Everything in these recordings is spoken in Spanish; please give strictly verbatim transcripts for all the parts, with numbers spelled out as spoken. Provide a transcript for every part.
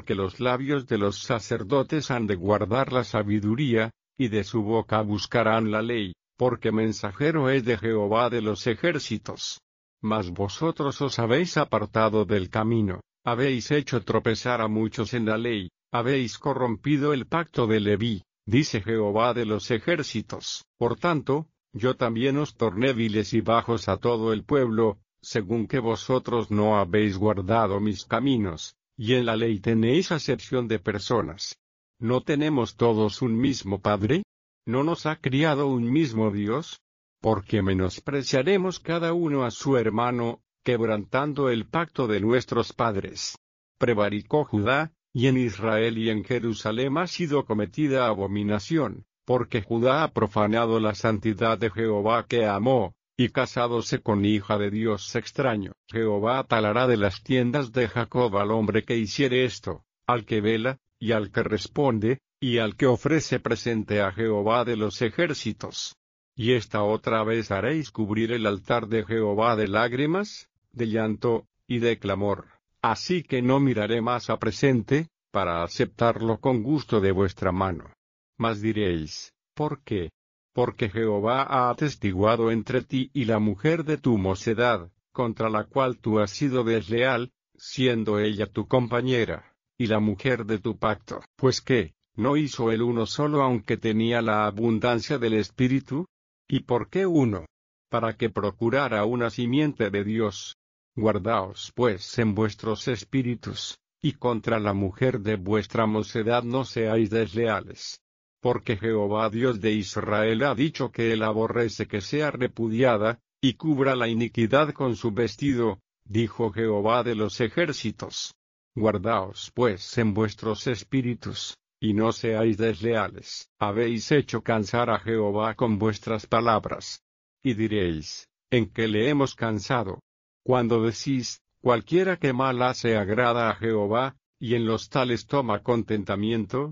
porque los labios de los sacerdotes han de guardar la sabiduría, y de su boca buscarán la ley, porque mensajero es de Jehová de los ejércitos. Mas vosotros os habéis apartado del camino, habéis hecho tropezar a muchos en la ley, habéis corrompido el pacto de Leví, dice Jehová de los ejércitos. Por tanto, yo también os torné viles y bajos a todo el pueblo, según que vosotros no habéis guardado mis caminos, y en la ley tenéis acepción de personas. ¿No tenemos todos un mismo Padre? ¿No nos ha criado un mismo Dios? ¿Por qué menospreciaremos cada uno a su hermano, quebrantando el pacto de nuestros padres? Prevaricó Judá, y en Israel y en Jerusalén ha sido cometida abominación, porque Judá ha profanado la santidad de Jehová que amó, y casádose con hija de Dios extraño. Jehová talará de las tiendas de Jacob al hombre que hiciere esto, al que vela, y al que responde, y al que ofrece presente a Jehová de los ejércitos. Y esta otra vez haréis cubrir el altar de Jehová de lágrimas, de llanto, y de clamor. Así que no miraré más a presente, para aceptarlo con gusto de vuestra mano. Mas diréis, ¿por qué? Porque Jehová ha atestiguado entre ti y la mujer de tu mocedad, contra la cual tú has sido desleal, siendo ella tu compañera, y la mujer de tu pacto. Pues qué, ¿no hizo el uno solo aunque tenía la abundancia del Espíritu? ¿Y por qué uno? Para que procurara una simiente de Dios. Guardaos pues en vuestros espíritus, y contra la mujer de vuestra mocedad no seáis desleales. Porque Jehová Dios de Israel ha dicho que él aborrece que sea repudiada, y cubra la iniquidad con su vestido, dijo Jehová de los ejércitos. Guardaos pues en vuestros espíritus, y no seáis desleales. Habéis hecho cansar a Jehová con vuestras palabras. Y diréis, ¿en qué le hemos cansado? Cuando decís, cualquiera que mal hace agrada a Jehová, y en los tales toma contentamiento.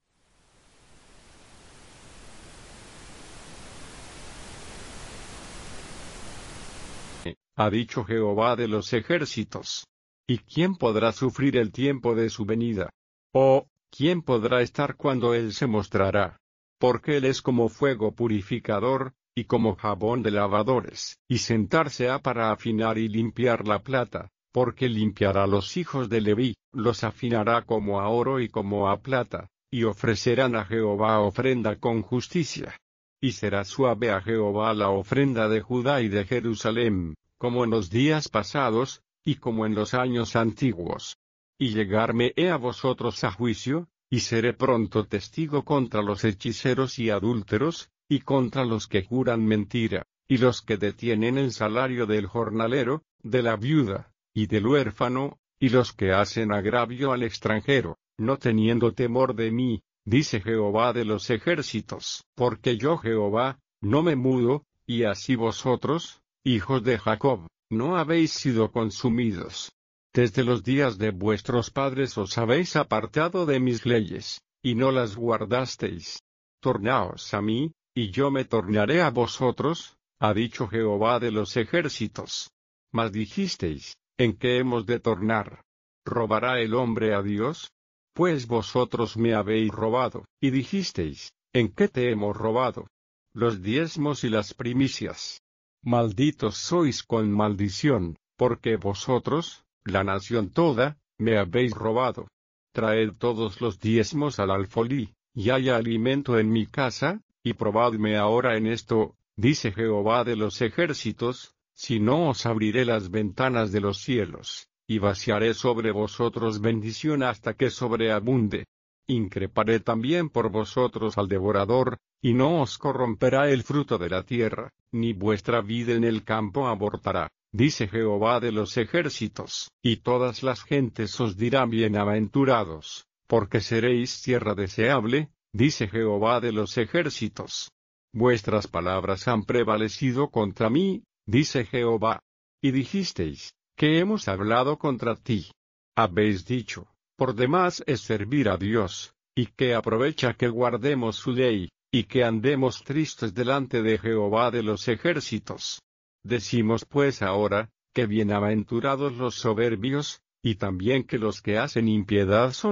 Ha dicho Jehová de los ejércitos. ¿Y quién podrá sufrir el tiempo de su venida? ¿O quién podrá estar cuando él se mostrará? Porque él es como fuego purificador, y como jabón de lavadores, y sentarse ha para afinar y limpiar la plata, porque limpiará los hijos de Leví, los afinará como a oro y como a plata, y ofrecerán a Jehová ofrenda con justicia. Y será suave a Jehová la ofrenda de Judá y de Jerusalén, como en los días pasados, y como en los años antiguos. Y llegarme he a vosotros a juicio, y seré pronto testigo contra los hechiceros y adúlteros, y contra los que juran mentira, y los que detienen el salario del jornalero, de la viuda, y del huérfano, y los que hacen agravio al extranjero, no teniendo temor de mí, dice Jehová de los ejércitos. Porque yo Jehová, no me mudo, y así vosotros, hijos de Jacob, no habéis sido consumidos. Desde los días de vuestros padres os habéis apartado de mis leyes, y no las guardasteis. Tornaos a mí, y yo me tornaré a vosotros, ha dicho Jehová de los ejércitos. Mas dijisteis, ¿en qué hemos de tornar? ¿Robará el hombre a Dios? Pues vosotros me habéis robado. Y dijisteis, ¿en qué te hemos robado? Los diezmos y las primicias. Malditos sois con maldición, porque vosotros, la nación toda, me habéis robado. Traed todos los diezmos al alfolí, y haya alimento en mi casa, y probadme ahora en esto, dice Jehová de los ejércitos, si no os abriré las ventanas de los cielos, y vaciaré sobre vosotros bendición hasta que sobreabunde. Increparé también por vosotros al devorador, y no os corromperá el fruto de la tierra, ni vuestra vida en el campo abortará, dice Jehová de los ejércitos. Y todas las gentes os dirán bienaventurados, porque seréis tierra deseable, dice Jehová de los ejércitos. Vuestras palabras han prevalecido contra mí, dice Jehová. Y dijisteis, ¿qué hemos hablado contra ti? Habéis dicho, por demás es servir a Dios, y que aprovecha que guardemos su ley, y que andemos tristes delante de Jehová de los ejércitos. Decimos pues ahora, que bienaventurados los soberbios, y también que los que hacen impiedad son